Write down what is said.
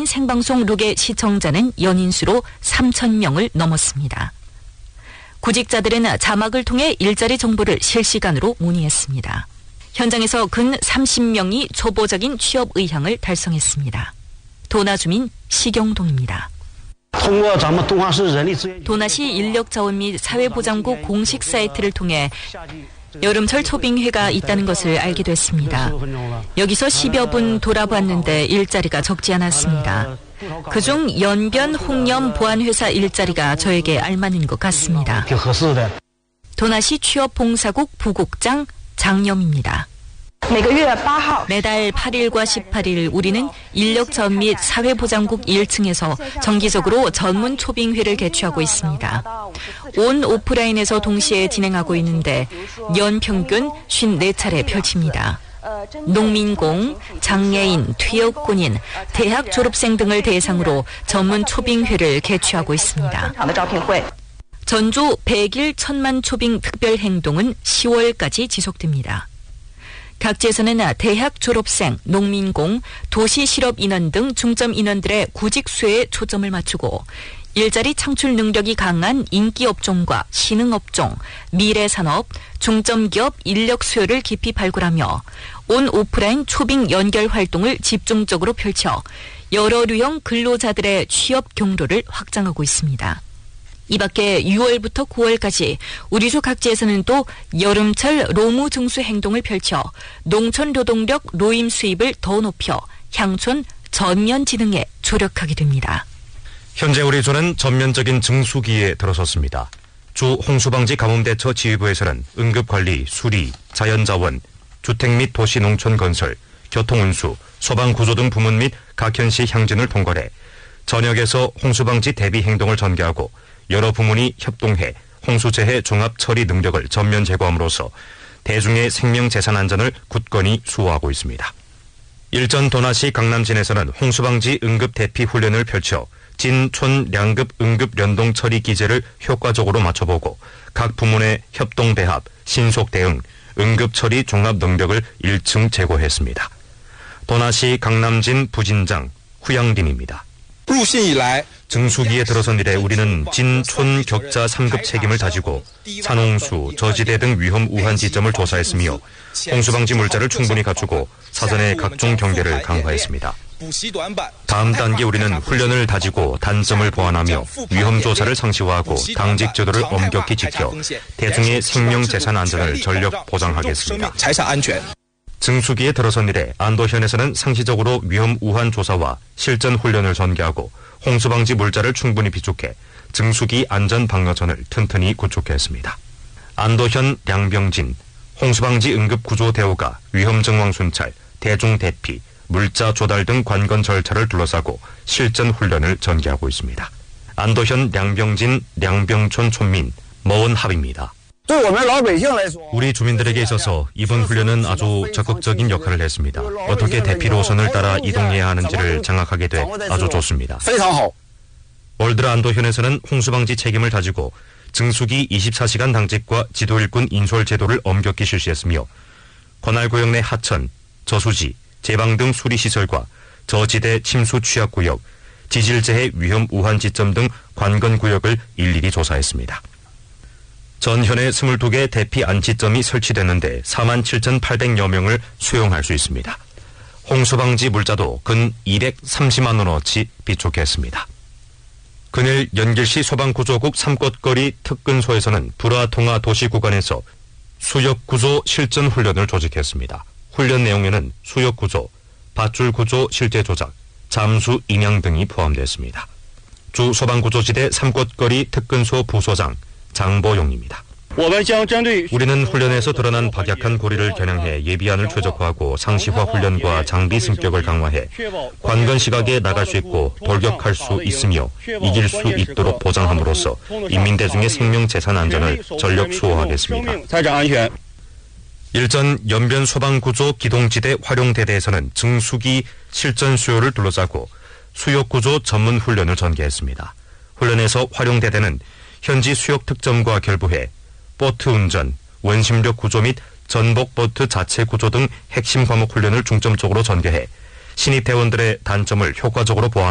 온라인 생방송 룩의 시청자는 연인 수로 3,000명을 넘었습니다. 구직자들은 자막을 통해 일자리 정보를 실시간으로 문의했습니다. 현장에서 근 30명이 초보적인 취업 의향을 달성했습니다. 도나주민 시경동입니다. 도나시 인력자원 및 사회보장국 공식 사이트를 통해 여름철 초빙회가 있다는 것을 알게 됐습니다. 여기서 10여 분 돌아봤는데 일자리가 적지 않았습니다. 그중 연변 홍염 보안회사 일자리가 저에게 알맞는 것 같습니다. 도나시 취업봉사국 부국장 장염입니다. 매달 8일과 18일 우리는 인력자원 및 사회보장국 1층에서 정기적으로 전문 초빙회를 개최하고 있습니다. 온 오프라인에서 동시에 진행하고 있는데 연 평균 54차례 펼칩니다. 농민공, 장애인, 퇴역군인, 대학 졸업생 등을 대상으로 전문 초빙회를 개최하고 있습니다. 전주 100일 천만 초빙 특별행동은 10월까지 지속됩니다. 각지에서는 대학 졸업생, 농민공, 도시실업 인원 등 중점 인원들의 구직 수혜에 초점을 맞추고 일자리 창출 능력이 강한 인기 업종과 신흥 업종, 미래 산업, 중점 기업 인력 수요를 깊이 발굴하며 온 오프라인 초빙 연결 활동을 집중적으로 펼쳐 여러 류형 근로자들의 취업 경로를 확장하고 있습니다. 이 밖에 6월부터 9월까지 우리 주 각지에서는 또 여름철 로무 증수 행동을 펼쳐 농촌 노동력 노임 수입을 더 높여 향촌 전면 진흥에 조력하게 됩니다. 현재 우리 주는 전면적인 증수기에 들어섰습니다. 주 홍수방지 가뭄대처 지휘부에서는 응급관리, 수리, 자연자원, 주택 및 도시 농촌 건설, 교통운수, 소방구조 등 부문 및 각 현시 향진을 통괄해 전역에서 홍수방지 대비 행동을 전개하고 여러 부문이 협동해 홍수재해 종합 처리 능력을 전면 제고함으로써 대중의 생명 재산 안전을 굳건히 수호하고 있습니다. 일전 도나시 강남진에서는 홍수방지 응급 대피 훈련을 펼쳐 진촌 량급 응급 연동 처리 기제를 효과적으로 맞춰보고 각 부문의 협동 배합, 신속 대응, 응급 처리 종합 능력을 1층 제고했습니다. 도나시 강남진 부진장 후양딘입니다. 증수기에 들어선 이래 우리는 진촌 격자 3급 책임을 다지고 산홍수, 저지대 등 위험 우한 지점을 조사했으며 홍수방지 물자를 충분히 갖추고 사전에 각종 경계를 강화했습니다. 다음 단계 우리는 훈련을 다지고 단점을 보완하며 위험 조사를 상시화하고 당직 제도를 엄격히 지켜 대중의 생명 재산 안전을 전력 보장하겠습니다. 증수기에 들어선 이래 안도현에서는 상시적으로 위험 우한 조사와 실전 훈련을 전개하고 홍수방지 물자를 충분히 비축해 증수기 안전 방어선을 튼튼히 구축했습니다. 안도현 량병진, 홍수방지 응급구조 대우가 위험 정황 순찰, 대중 대피, 물자 조달 등 관건 절차를 둘러싸고 실전 훈련을 전개하고 있습니다. 안도현 량병진 량병촌 촌민 머원합입니다. 우리 주민들에게 있어서 이번 훈련은 아주 적극적인 역할을 했습니다. 어떻게 대피 노선을 따라 이동해야 하는지를 장악하게 돼 아주 좋습니다. 올 들어 안도현에서는 홍수방지 책임을 다지고 증수기 24시간 당직과 지도일꾼 인솔 제도를 엄격히 실시했으며 관할구역 내 하천, 저수지, 제방 등 수리시설과 저지대 침수 취약구역, 지질재해 위험 우한 지점 등 관건구역을 일일이 조사했습니다. 전현에 22개 대피 안치점이 설치됐는데 47,800여 명을 수용할 수 있습니다. 홍수방지 물자도 근 230만 원어치 비축했습니다. 그늘 연길시 소방구조국 삼꽃거리 특근소에서는 불화통화 도시 구간에서 수역구조 실전 훈련을 조직했습니다. 훈련 내용에는 수역구조, 밧줄구조 실제 조작, 잠수 인양 등이 포함됐습니다. 주 소방구조지대 삼꽃거리 특근소 부소장 장보용입니다. 우리는 훈련에서 드러난 박약한 고리를 겨냥해 예비안을 최적화하고 상시화 훈련과 장비 승격을 강화해 관건 시각에 나갈 수 있고 돌격할 수 있으며 이길 수 있도록 보장함으로써 인민대중의 생명 재산 안전을 전력 수호하겠습니다. 일전 연변 소방구조 기동지대 활용대대에서는 증수기 실전 수요를 둘러싸고 수역구조 전문 훈련을 전개했습니다. 훈련에서 활용대대는 현지 수역 특점과 결부해 보트 운전, 원심력 구조 및 전복 보트 자체 구조 등 핵심 과목 훈련을 중점적으로 전개해 신입 대원들의 단점을 효과적으로 보완